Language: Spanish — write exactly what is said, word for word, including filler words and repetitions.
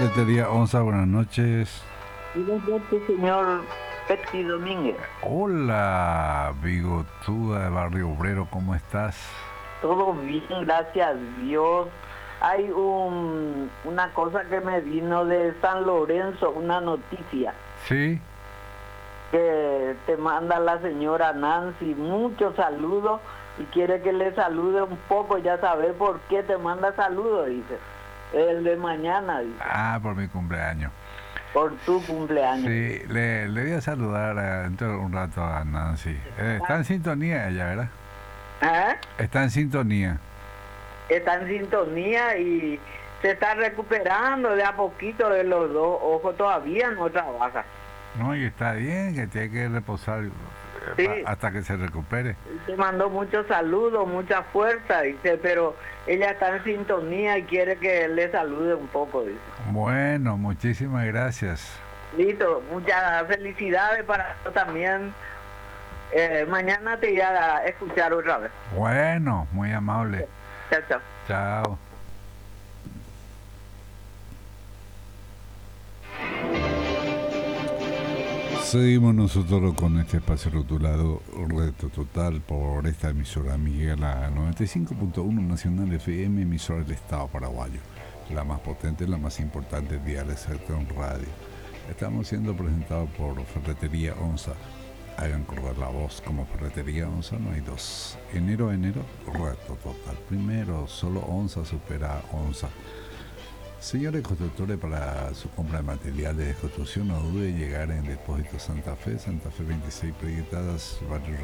Ferretería Onza, buenas noches. Buenas noches, señor Pepsi Domínguez. Hola, bigotuda de Barrio Obrero, ¿cómo estás? Todo bien, gracias a Dios. Hay un, una cosa que me vino de San Lorenzo, una noticia Sí, que te manda la señora Nancy. Muchos saludos y quiere que le salude un poco. Ya sabes por qué te manda saludos, dice. El de mañana, dice. ah, por mi cumpleaños. Por tu cumpleaños. Sí, le, le voy a saludar eh, dentro de un rato a Nancy. Eh, está en sintonía ella, ¿verdad? ¿Ah? Está en sintonía. Está en sintonía y se está recuperando de a poquito de los dos ojos, todavía no trabaja. No, y está bien, que tiene que reposar eh, Sí. pa- hasta que se recupere. Te mandó muchos saludos, mucha fuerza, dice, pero ella está en sintonía y quiere que él le salude un poco, dice. Bueno, muchísimas gracias. Listo, muchas felicidades para tú también. Eh, mañana te iré a escuchar otra vez. Bueno, muy amable. Chao, chao. Chao. Seguimos nosotros con este espacio rotulado Reto Total por esta emisora Miguel, la noventa y cinco punto uno Nacional F M, emisora del Estado paraguayo, la más potente, la más importante dial excepto en radio. Estamos siendo presentados por Ferretería Onza. Hagan correr la voz, como Ferretería Onza no hay dos. Enero a enero, Reto Total. Primero, solo Onza supera a Onza. Señores constructores, para su compra de materiales de construcción no dude en llegar en Depósito Santa Fe, Santa Fe veintiséis Proyectadas, Barrio